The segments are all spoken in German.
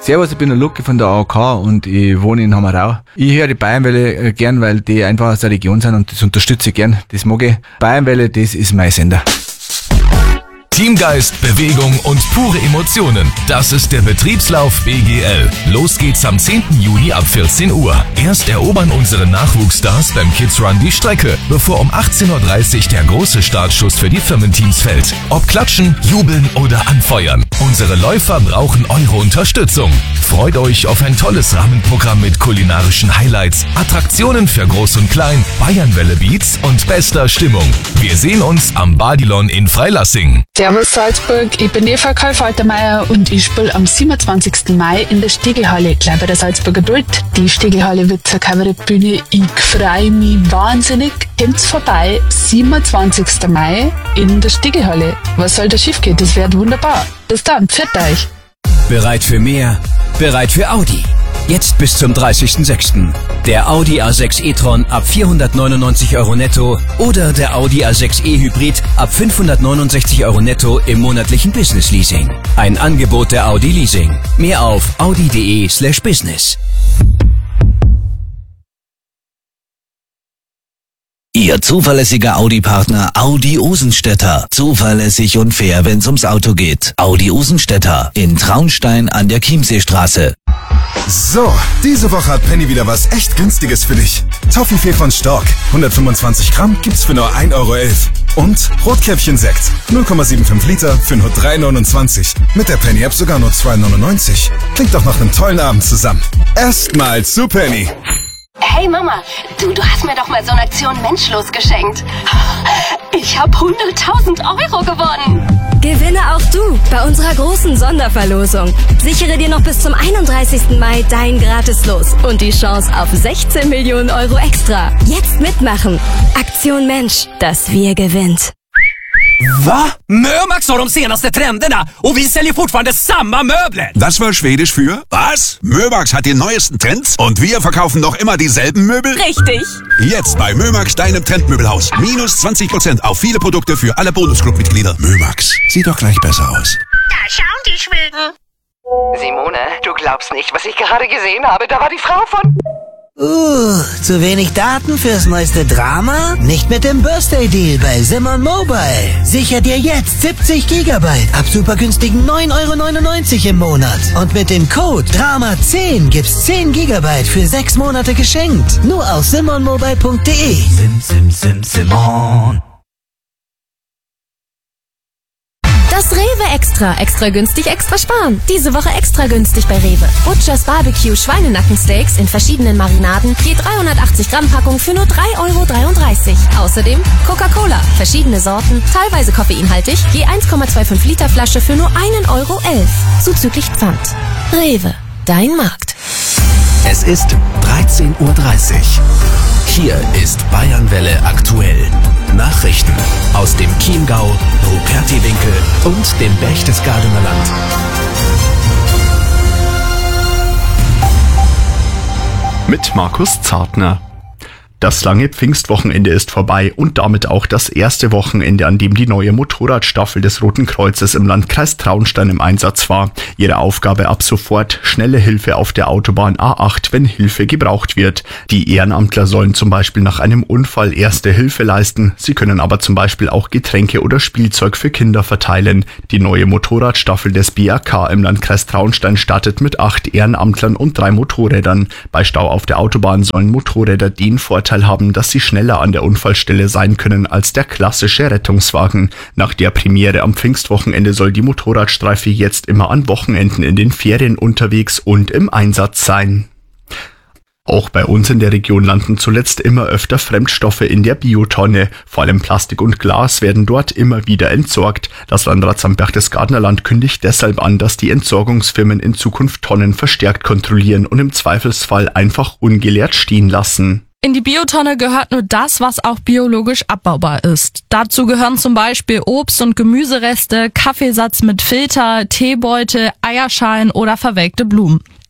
Servus, ich bin der Lucky von der AOK und ich wohne in Hammerau. Ich höre die Bayernwelle gern, weil die einfach aus der Region sind und das unterstütze ich gern. Das mag ich. Bayernwelle, das ist mein Sender. Teamgeist, Bewegung und pure Emotionen. Das ist der Betriebslauf BGL. Los geht's am 10. Juni ab 14 Uhr. Erst erobern unsere Nachwuchsstars beim Kids Run die Strecke, bevor um 18.30 Uhr der große Startschuss für die Firmenteams fällt. Ob klatschen, jubeln oder anfeuern. Unsere Läufer brauchen eure Unterstützung. Freut euch auf ein tolles Rahmenprogramm mit kulinarischen Highlights, Attraktionen für Groß und Klein, Bayernwelle Beats und bester Stimmung. Wir sehen uns am Badilon in Freilassing. Servus Salzburg, ich bin Eva Karl-Faltermeier und ich spiele am 27. Mai in der Stegelhalle, gleich bei der Salzburger Duld. Die Stegelhalle wird zur Kabarettbühne. Ich freue mich wahnsinnig. Kommt's vorbei, 27. Mai in der Stegelhalle. Was soll da schief gehen? Das wird wunderbar. Bis dann, pfiat euch. Bereit für mehr? Bereit für Audi. Jetzt bis zum 30.06. Der Audi A6 e-tron ab 499 € netto oder der Audi A6 e-Hybrid ab 569 € netto im monatlichen Business Leasing. Ein Angebot der Audi Leasing. Mehr auf audi.de/business. Ihr zuverlässiger Audi-Partner Audi Osenstädter. Zuverlässig und fair, wenn's ums Auto geht. Audi Osenstädter in Traunstein an der Chiemseestraße. So, diese Woche hat Penny wieder was echt Günstiges für dich. Toffifee von Stork, 125 Gramm gibt's für nur 1,11 € Und Rotkäppchen-Sekt, 0,75 Liter für nur 3,29 €. Mit der Penny-App sogar nur 2,99 €. Klingt doch nach einem tollen Abend zusammen. Erstmal zu Penny. Hey Mama, du hast mir doch mal so eine Aktion Menschlos geschenkt. Ich habe 100.000 € gewonnen. Gewinne auch du bei unserer großen Sonderverlosung. Sichere dir noch bis zum 31. Mai dein Gratis-Los und die Chance auf 16 Millionen € extra. Jetzt mitmachen. Aktion Mensch, das Wir gewinnt. Va? Mömax har de senaste trenderna och vi säljer fortfarande samma möbler. Das war Schwedisch für was? Mömax hat die neuesten Trends und wir verkaufen noch immer dieselben Möbel? Richtig. Jetzt bei Mömax, deinem Trendmöbelhaus. Minus 20% auf viele Produkte für alle Bonusclub-Mitglieder. Mömax, sieht doch gleich besser aus. Da schauen die Schweden. Simone, du glaubst nicht, was ich gerade gesehen habe. Da war die Frau von... Zu wenig Daten fürs neueste Drama? Nicht mit dem Birthday Deal bei Simon Mobile. Sicher dir jetzt 70 GB ab super günstigen 9,99 € im Monat. Und mit dem Code DRAMA10 gibt's 10 GB für 6 Monate geschenkt. Nur auf simonmobile.de. Simon. Das Rewe Extra. Extra günstig, extra sparen. Diese Woche extra günstig bei Rewe. Butchers Barbecue Schweinenackensteaks in verschiedenen Marinaden. Je 380 Gramm Packung für nur 3,33 €. Außerdem Coca-Cola. Verschiedene Sorten, teilweise koffeinhaltig. Je 1,25 Liter Flasche für nur 1,11 €. Zuzüglich Pfand. Rewe. Dein Markt. Es ist 13.30 Uhr. Hier ist Bayernwelle aktuell. Nachrichten aus dem Chiemgau, Rupertiwinkel und dem Berchtesgadener Land. Mit Markus Zartner. Das lange Pfingstwochenende ist vorbei und damit auch das erste Wochenende, an dem die neue Motorradstaffel des Roten Kreuzes im Landkreis Traunstein im Einsatz war. Ihre Aufgabe ab sofort: schnelle Hilfe auf der Autobahn A8, wenn Hilfe gebraucht wird. Die Ehrenamtler sollen zum Beispiel nach einem Unfall erste Hilfe leisten. Sie können aber zum Beispiel auch Getränke oder Spielzeug für Kinder verteilen. Die neue Motorradstaffel des BAK im Landkreis Traunstein startet mit 8 Ehrenamtlern und 3 Motorrädern. Bei Stau auf der Autobahn sollen Motorräder den Vorteil haben, dass sie schneller an der Unfallstelle sein können als der klassische Rettungswagen. Nach der Premiere am Pfingstwochenende soll die Motorradstreife jetzt immer an Wochenenden in den Ferien unterwegs und im Einsatz sein. Auch bei uns in der Region landen zuletzt immer öfter Fremdstoffe in der Biotonne. Vor allem Plastik und Glas werden dort immer wieder entsorgt. Das Landratsamt Berchtesgadener Land kündigt deshalb an, dass die Entsorgungsfirmen in Zukunft Tonnen verstärkt kontrollieren und im Zweifelsfall einfach ungeleert stehen lassen. In die Biotonne gehört nur das, was auch biologisch abbaubar ist. Dazu gehören zum Beispiel Obst- und Gemüsereste, Kaffeesatz mit Filter, Teebeutel, Eierschalen oder verwelkte Blumen.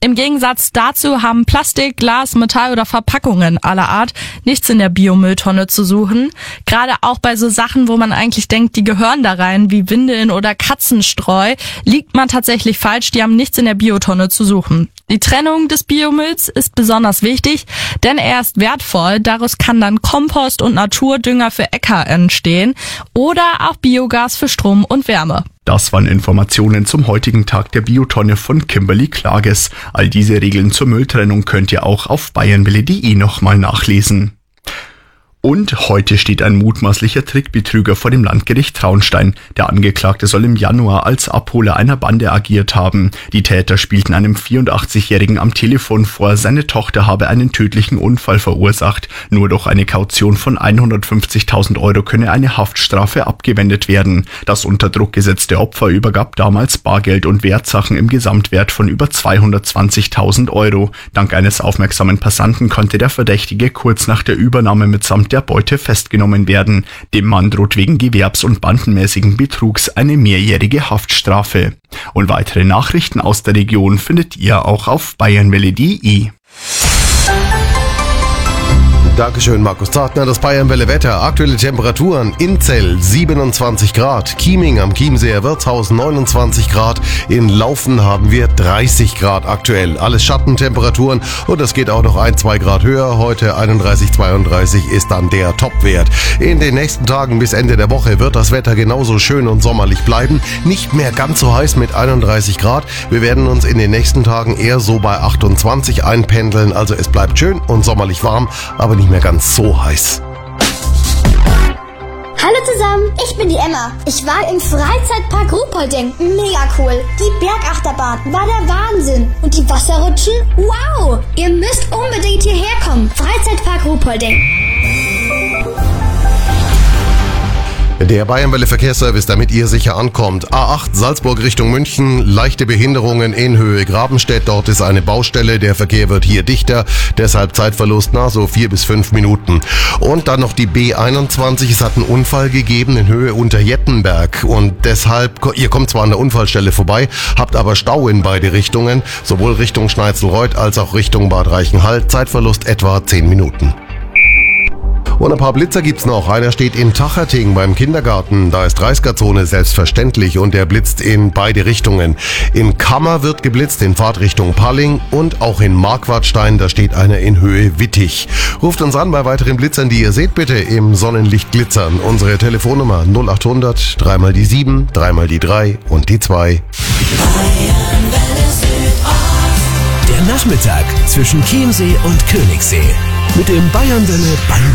Im Gegensatz dazu haben Plastik, Glas, Metall oder Verpackungen aller Art nichts in der Biomülltonne zu suchen. Gerade auch bei so Sachen, wo man eigentlich denkt, die gehören da rein, wie Windeln oder Katzenstreu, liegt man tatsächlich falsch. Die haben nichts in der Biotonne zu suchen. Die Trennung des Biomülls ist besonders wichtig, denn er ist wertvoll. Daraus kann dann Kompost und Naturdünger für Äcker entstehen oder auch Biogas für Strom und Wärme. Das waren Informationen zum heutigen Tag der Biotonne von Kimberly Klages. All diese Regeln zur Mülltrennung könnt ihr auch auf bayernwelle.de nochmal nachlesen. Und heute steht ein mutmaßlicher Trickbetrüger vor dem Landgericht Traunstein. Der Angeklagte soll im Januar als Abholer einer Bande agiert haben. Die Täter spielten einem 84-Jährigen am Telefon vor, seine Tochter habe einen tödlichen Unfall verursacht. Nur durch eine Kaution von 150.000 Euro könne eine Haftstrafe abgewendet werden. Das unter Druck gesetzte Opfer übergab damals Bargeld und Wertsachen im Gesamtwert von über 220.000 Euro. Dank eines aufmerksamen Passanten konnte der Verdächtige kurz nach der Übernahme mitsamt der Beute festgenommen werden. Dem Mann droht wegen gewerbs- und bandenmäßigen Betrugs eine mehrjährige Haftstrafe. Und weitere Nachrichten aus der Region findet ihr auch auf bayernwelle.de. Dankeschön, Markus Zartner. Das Bayernwelle-Wetter. Aktuelle Temperaturen: Inzell 27 Grad, Chieming am Chiemseer Wirtshaus 29 Grad, in Laufen haben wir 30 Grad aktuell. Alles Schattentemperaturen und es geht auch noch 1-2 Grad höher. Heute 31, 32 ist dann der Topwert. In den nächsten Tagen bis Ende der Woche wird das Wetter genauso schön und sommerlich bleiben. Nicht mehr ganz so heiß mit 31 Grad. Wir werden uns in den nächsten Tagen eher so bei 28 einpendeln. Also es bleibt schön und sommerlich warm, aber nicht mehr ganz so heiß. Hallo zusammen, ich bin die Emma. Ich war im Freizeitpark Ruhpolding. Mega cool. Die Bergachterbahn war der Wahnsinn. Und die Wasserrutschen? Wow! Ihr müsst unbedingt hierher kommen. Freizeitpark Ruhpolding. Der Bayernwelle Verkehrsservice, damit ihr sicher ankommt. A8 Salzburg Richtung München, leichte Behinderungen in Höhe Grabenstedt. Dort ist eine Baustelle, der Verkehr wird hier dichter, deshalb Zeitverlust so 4 bis 5 Minuten. Und dann noch die B21, es hat einen Unfall gegeben in Höhe Unterjettenberg und deshalb, ihr kommt zwar an der Unfallstelle vorbei, habt aber Stau in beide Richtungen, sowohl Richtung Schneizelreuth als auch Richtung Bad Reichenhall, Zeitverlust etwa 10 Minuten. Und ein paar Blitzer gibt's noch. Einer steht in Tacherting beim Kindergarten. Da ist 30er-Zone selbstverständlich und der blitzt in beide Richtungen. In Kammer wird geblitzt in Fahrtrichtung Palling und auch in Marquardstein, da steht einer in Höhe Wittig. Ruft uns an bei weiteren Blitzern, die ihr seht, bitte im Sonnenlicht glitzern. Unsere Telefonnummer 0800 3 mal die 7, 3 mal die 3 und die 2. Der Nachmittag zwischen Chiemsee und Königssee. Mit dem Bayernwelle Band